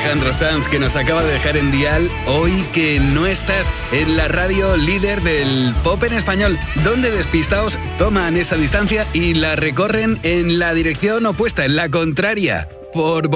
Alejandro Sanz, que nos acaba de dejar en dial hoy que no estás en la radio líder del pop en español, donde despistados toman esa distancia y la recorren en la dirección opuesta, en la contraria, por